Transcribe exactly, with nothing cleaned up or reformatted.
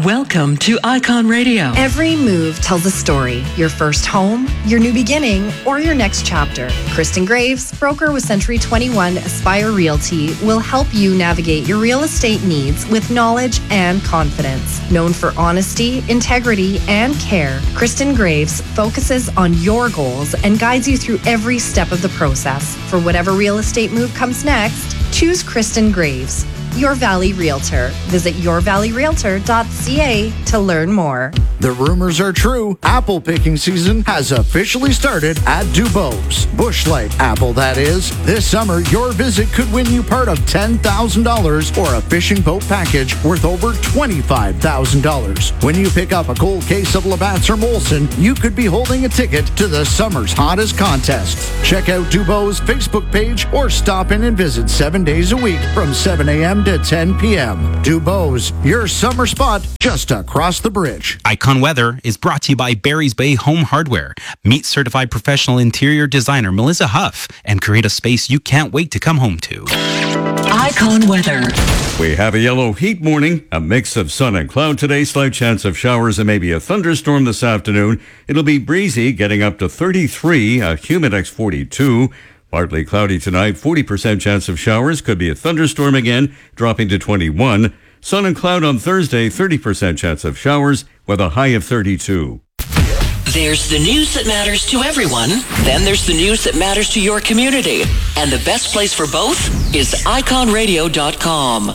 Welcome to Icon Radio. Every move tells a story. Your first home, your new beginning, or your next chapter. Kristen Graves, broker with Century twenty-one Aspire Realty, will help you navigate your real estate needs with knowledge and confidence. Known for honesty, integrity, and care, Kristen Graves focuses on your goals and guides you through every step of the process. For whatever real estate move comes next, choose Kristen Graves, Your Valley Realtor. Visit your valley realtor dot c a to learn more. The rumors are true. Apple picking season has officially started at Dubois. Bushlight apple, that is. This summer, your visit could win you part of ten thousand dollars or a fishing boat package worth over twenty-five thousand dollars. When you pick up a cold case of Labatt's or Molson, you could be holding a ticket to the summer's hottest contests. Check out Dubois' Facebook page or stop in and visit seven days a week from seven a.m. to ten p.m. Dubois, your summer spot just across the bridge. Icon Weather is brought to you by Barry's Bay Home Hardware. Meet certified professional interior designer Melissa Huff and create a space you can't wait to come home to. Icon Weather. We have a yellow heat morning, a mix of sun and cloud today, slight chance of showers and maybe a thunderstorm this afternoon. It'll be breezy, getting up to thirty-three, a Humidex forty-two. Partly cloudy tonight, forty percent chance of showers, could be a thunderstorm again, dropping to twenty-one. Sun and cloud on Thursday, thirty percent chance of showers with a high of thirty-two. There's the news that matters to everyone. Then there's the news that matters to your community. And the best place for both is icon radio dot com.